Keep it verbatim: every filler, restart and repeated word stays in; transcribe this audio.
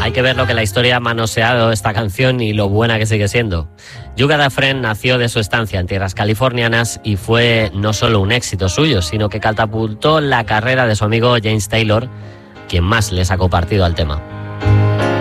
Hay que ver lo que la historia ha manoseado esta canción y lo buena que sigue siendo. You Got a Friend nació de su estancia en tierras californianas y fue no solo un éxito suyo, sino que catapultó la carrera de su amigo James Taylor, quien más le sacó partido al tema.